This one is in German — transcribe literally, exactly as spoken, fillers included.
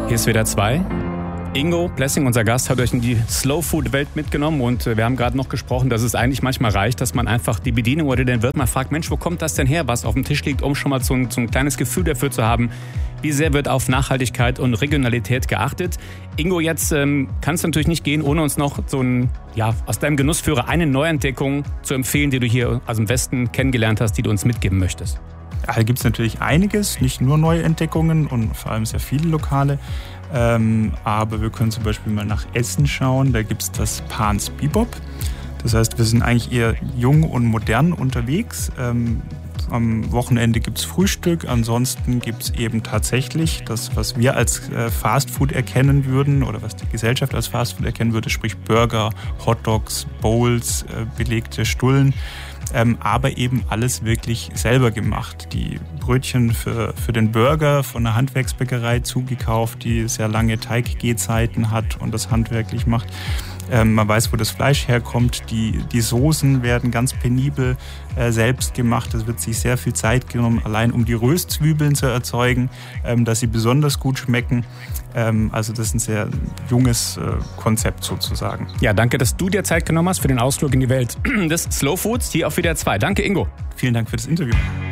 Hier ist W D R zwei. Ingo Blessing, unser Gast, hat euch in die Slow-Food-Welt mitgenommen und wir haben gerade noch gesprochen, dass es eigentlich manchmal reicht, dass man einfach die Bedienung oder den Wirt mal fragt, Mensch, wo kommt das denn her, was auf dem Tisch liegt, um schon mal so ein, so ein kleines Gefühl dafür zu haben, wie sehr wird auf Nachhaltigkeit und Regionalität geachtet. Ingo, jetzt ähm, kann es natürlich nicht gehen, ohne uns noch so ein, ja, aus deinem Genussführer eine Neuentdeckung zu empfehlen, die du hier aus dem Westen kennengelernt hast, die du uns mitgeben möchtest. Ja, da gibt es natürlich einiges, nicht nur Neuentdeckungen und vor allem sehr viele Lokale. Ähm, aber wir können zum Beispiel mal nach Essen schauen. Da gibt es das Pan's Bebop. Das heißt, wir sind eigentlich eher jung und modern unterwegs. Ähm, am Wochenende gibt es Frühstück. Ansonsten gibt es eben tatsächlich das, was wir als äh, Fastfood erkennen würden oder was die Gesellschaft als Fastfood erkennen würde, sprich Burger, Hotdogs, Bowls, äh, belegte Stullen. Ähm, aber eben alles wirklich selber gemacht. Die Brötchen für, für den Burger von einer Handwerksbäckerei zugekauft, die sehr lange Teiggehzeiten hat und das handwerklich macht. Ähm, man weiß, wo das Fleisch herkommt. Die, die Soßen werden ganz penibel äh, selbst gemacht. Es wird sich sehr viel Zeit genommen, allein um die Röstzwiebeln zu erzeugen, ähm, dass sie besonders gut schmecken. Ähm, also das ist ein sehr junges äh, Konzept sozusagen. Ja, danke, dass du dir Zeit genommen hast für den Ausflug in die Welt des Slow Foods hier auf W D R zwei. Danke, Ingo. Vielen Dank für das Interview.